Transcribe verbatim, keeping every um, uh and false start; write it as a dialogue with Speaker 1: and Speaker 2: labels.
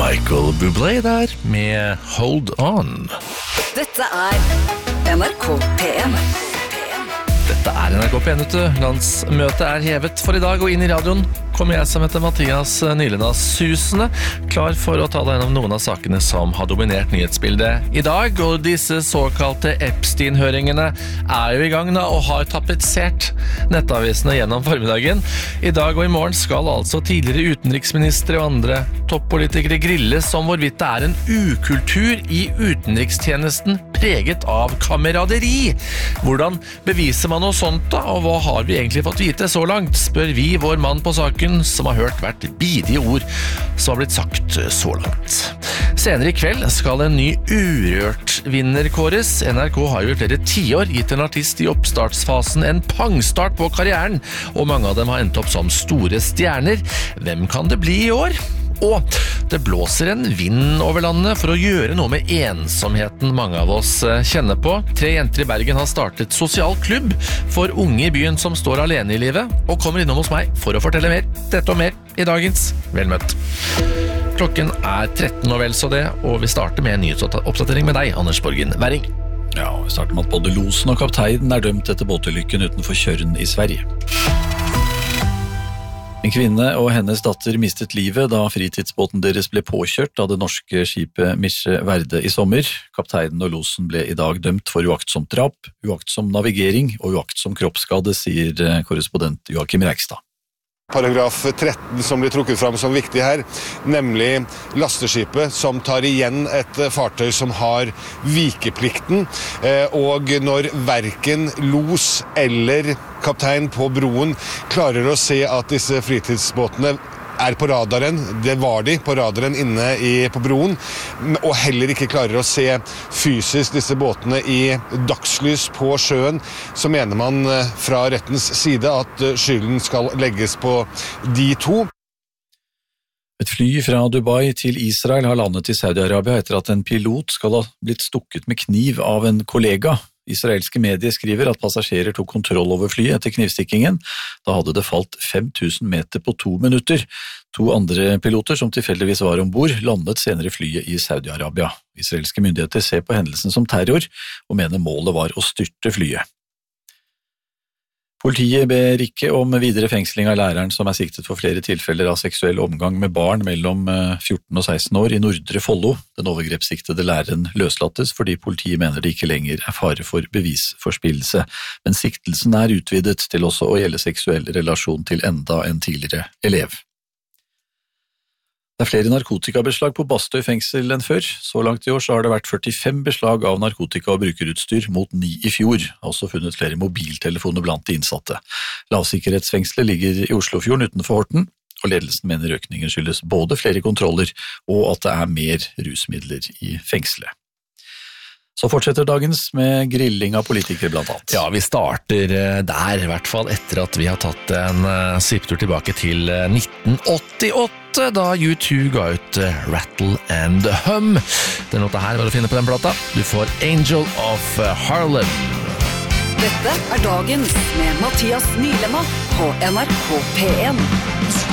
Speaker 1: Michael Bublé der med Hold On.
Speaker 2: Dette er N R K P en.
Speaker 1: Dette er N R K P en, vet du. Landsmøtet er hevet for i dag, og inn i radioen kommer jeg som heter Mathias Nylenas Susene, klar for å ta deg gjennom noen av sakene som har dominert nyhetsbildet i dag, og disse såkalte Epstein-høringene er jo i gang da, og har tapetsert nettavisene gjennom formiddagen. I dag og i morgen skal altså tidligere utenriksministre og andre toppolitikere grilles om hvorvidt det er en ukultur i utenrikstjenesten preget av kameraderi. Hvordan beviser man noe sånt da, og hva har vi egentlig fått vite så langt, spør vi vår mann på saken, som har hørt hvert bidige ord som har blitt sagt så langt. Senere i kveld skal en ny Urørt-vinner kåres. N R K har jo i flere tiår gitt en artist i oppstartsfasen en pangstart på karrieren, og mange av dem har endt opp som store stjerner. Hvem kan det bli i år? Og det blåser en vind over landet for å gjøre noe med ensomheten mange av oss kjenner på. Tre jenter i Bergen har startet sosial klubb for unge i byen som står alene i livet, og kommer innom hos meg for å fortelle mer. Dette og mer i dagens Vel møtt. Klokken er tretten og vel så det, og vi starter med en nyhetsoppdatering med deg, Anders Borgen Werring.
Speaker 3: Ja, vi starter med at både losen og kapteinen er dømt etter båtulykken utenfor Kjørn i Sverige. En kvinne og hennes datter mistet livet da fritidsbåten deres ble påkjørt av det norske skipet Misje Verde i sommer. Kapteinen og losen ble i dag dømt for uaktsomt drap, uaktsom navigering og uaktsom kroppsskade, sier korrespondent Joakim Reikstad.
Speaker 4: Paragraf tretten som blir trukket fram som viktig her, nemlig lasteskipet som tar igjen et fartøy som har vikeplikten, og når hverken los eller kaptein på broen klarer å se at disse fritidsbåtene er på radaren, det var de på radaren inne i, på broen, og heller ikke klarer å se fysisk disse båtene i dagslys på sjøen, så mener man fra rettens side at skylden skal legges på de to.
Speaker 3: Et fly fra Dubai til Israel har landet i Saudi-Arabia etter at en pilot skal ha blitt stukket med kniv av en kollega. Israelske medier skriver at passasjerer tok kontroll over flyet etter knivstikkingen. Da hadde det falt fem tusen meter på to minutter. To andre piloter som tilfeldigvis var ombord landet senere flyet i Saudi-Arabia. Israelske myndigheter ser på hendelsen som terror og mener målet var å styrte flyet. Politiet ber ikke om videre fengsling av læreren som er siktet for flere tilfeller av seksuell omgang med barn mellom fjorten og seksten år i Nordre Follo. Den overgrepssiktede læreren løslattes fordi politiet mener det ikke lenger er fare for bevisforspillelse, men siktelsen er utvidet til også å gjelde seksuell relasjon til enda en tidligere elev. Det er flere narkotikabeslag på Bastøy fengsel enn før. Så langt i år så har det vært førtifem beslag av narkotika og brukerutstyr mot ni i fjor. Det er også funnet flere mobiltelefoner blant de innsatte. Lavsikkerhetsfengselet ligger i Oslofjorden utenfor Horten, og ledelsen mener økningen skyldes både flere kontroller og at det er mer rusmidler i fengselet. Så fortsetter dagens med grilling av politikere blant annet.
Speaker 1: Ja, vi starter der, i hvert fall etter at vi har tatt en svipptur tilbake til nitten åttiåtte, da U to ga ut Rattle and Hum. Den låta her var å finne på den plata. Du får Angel of Harlem.
Speaker 2: Dette er dagens med Mathias Nylena på N R K P en.